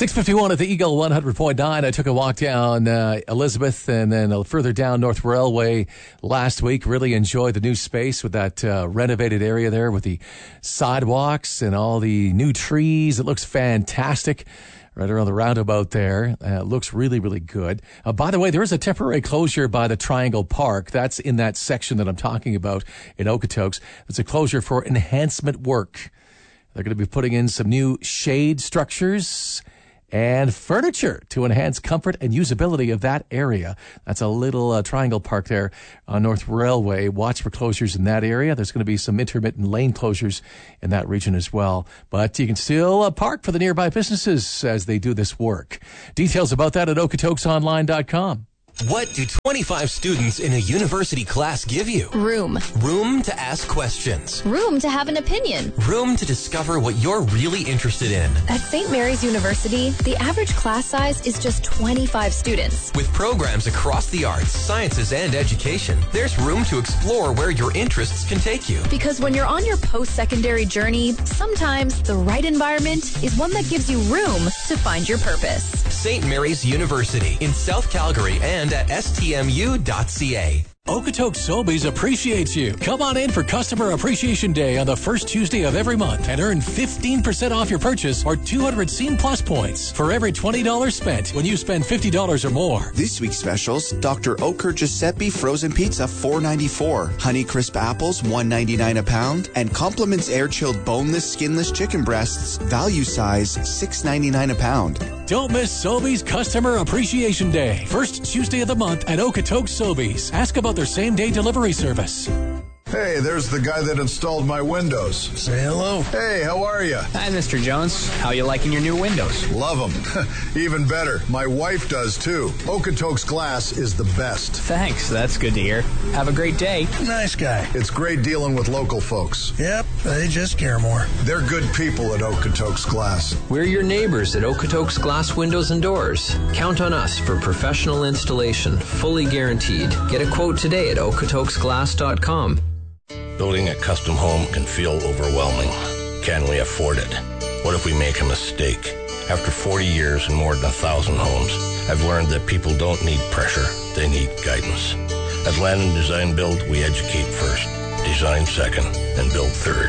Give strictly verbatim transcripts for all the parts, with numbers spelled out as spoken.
six fifty-one at the Eagle one hundred point nine. I took a walk down uh, Elizabeth and then further down North Railway last week. Really enjoyed the new space with that uh, renovated area there with the sidewalks and all the new trees. It looks fantastic. Right around the roundabout there. Uh, looks really, really good. Uh, by the way, there is a temporary closure by the Triangle Park. That's in that section that I'm talking about in Okotoks. It's a closure for enhancement work. They're going to be putting in some new shade structures and furniture to enhance comfort and usability of that area. That's a little uh, Triangle Park there on North Railway. Watch for closures in that area. There's going to be some intermittent lane closures in that region as well. But you can still uh, park for the nearby businesses as they do this work. Details about that at Okotoks Online dot com. What do twenty-five students in a university class give you? Room. Room to ask questions. Room to have an opinion. Room to discover what you're really interested in. At Saint Mary's University, the average class size is just twenty-five students. With programs across the arts, sciences, and education, there's room to explore where your interests can take you. Because when you're on your post-secondary journey, sometimes the right environment is one that gives you room to find your purpose. Saint Mary's University in South Calgary and at S T M U dot C A. Okotoks Sobeys appreciates you. Come on in for Customer Appreciation Day on the first Tuesday of every month and earn fifteen percent off your purchase or two hundred Scene Plus points for every twenty dollars spent when you spend fifty dollars or more. This week's specials, Doctor Oetker Giuseppe frozen pizza four ninety-four, Honey Crisp apples one ninety-nine a pound, and Compliments Air Chilled boneless skinless chicken breasts value size six ninety-nine a pound. Don't miss Sobeys Customer Appreciation Day, first Tuesday of the month at Okotoks Sobeys. Ask about their same-day delivery service. Hey, there's the guy that installed my windows. Say hello. Hey, how are you? Hi, Mister Jones. How you liking your new windows? Love them. Even better, my wife does too. Okotoks Glass is the best. Thanks, that's good to hear. Have a great day. Nice guy. It's great dealing with local folks. Yep, they just care more. They're good people at Okotoks Glass. We're your neighbors at Okotoks Glass Windows and Doors. Count on us for professional installation, fully guaranteed. Get a quote today at okotoks glass dot com. Building a custom home can feel overwhelming. Can we afford it? What if we make a mistake? After forty years and more than a thousand homes, I've learned that people don't need pressure, they need guidance. At Land and Design Build, we educate first, design second, and build third.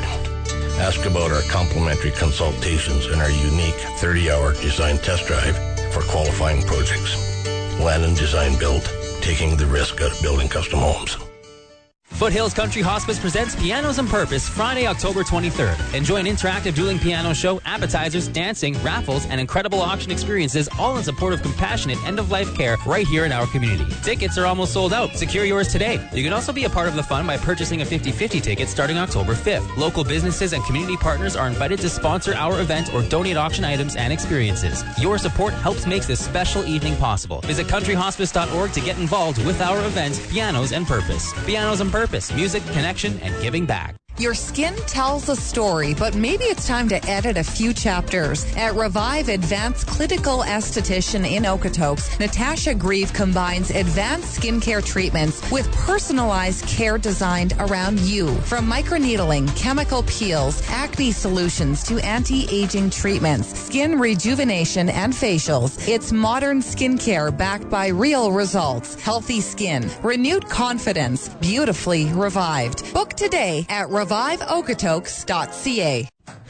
Ask about our complimentary consultations and our unique thirty-hour design test drive for qualifying projects. Land and Design Build, taking the risk out of building custom homes. Foothills Country Hospice presents Pianos and Purpose Friday, October twenty-third. Enjoy an interactive dueling piano show, appetizers, dancing, raffles, and incredible auction experiences, all in support of compassionate end-of-life care right here in our community. Tickets are almost sold out. Secure yours today. You can also be a part of the fun by purchasing a fifty-fifty ticket starting October fifth. Local businesses and community partners are invited to sponsor our event or donate auction items and experiences. Your support helps make this special evening possible. Visit country hospice dot org to get involved with our event, Pianos and Purpose. Pianos and Purpose. Music, connection, and giving back. Your skin tells a story, but maybe it's time to edit a few chapters. At Revive Advanced Clinical Esthetician in Okotoks, Natasha Grieve combines advanced skincare treatments with personalized care designed around you. From microneedling, chemical peels, acne solutions to anti-aging treatments, skin rejuvenation, and facials, it's modern skincare backed by real results. Healthy skin, renewed confidence, beautifully revived. Book today at revive okotoks dot c a.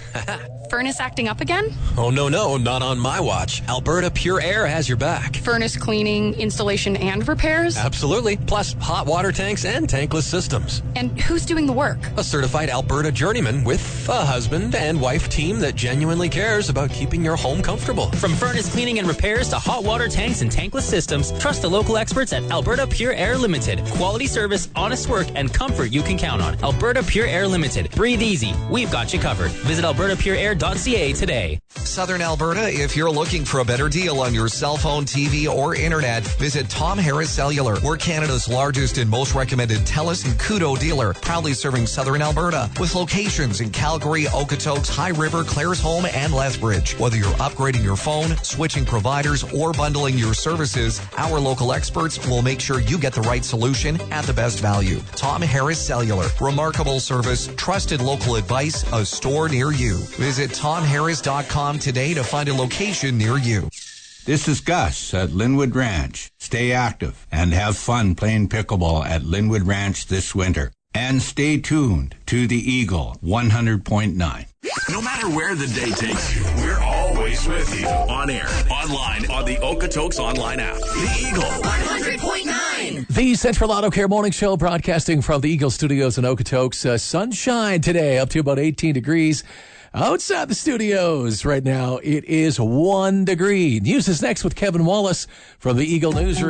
Furnace acting up again? Oh, no, no, not on my watch. Alberta Pure Air has your back. Furnace cleaning, installation, and repairs? Absolutely. Plus hot water tanks and tankless systems. And who's doing the work? A certified Alberta journeyman with a husband and wife team that genuinely cares about keeping your home comfortable. From furnace cleaning and repairs to hot water tanks and tankless systems, trust the local experts at Alberta Pure Air Limited. Quality service, honest work, and comfort you can count on. Alberta Pure Air Limited. Breathe easy. We've got you covered. Visit alberta pure air dot c a today. Southern Alberta, if you're looking for a better deal on your cell phone, T V, or internet, visit Tom Harris Cellular. We're Canada's largest and most recommended TELUS and Koodo dealer, proudly serving Southern Alberta with locations in Calgary, Okotoks, High River, Claresholm, and Lethbridge. Whether you're upgrading your phone, switching providers, or bundling your services, our local experts will make sure you get the right solution at the best value. Tom Harris Cellular. Remarkable service, trusted local advice, a store near you. Visit tom harris dot com com today to find a location near you. This is Gus at Linwood Ranch. Stay active and have fun playing pickleball at Linwood Ranch this winter. And stay tuned to the Eagle one hundred point nine. No matter where the day takes you, we're always with you. On air, online, on the Okotoks online app. The Eagle one hundred point nine. The Central Auto Care Morning Show broadcasting from the Eagle Studios in Okotoks. Uh, sunshine today, up to about eighteen degrees. Outside the studios right now, it is one degree. News is next with Kevin Wallace from the Eagle Newsroom.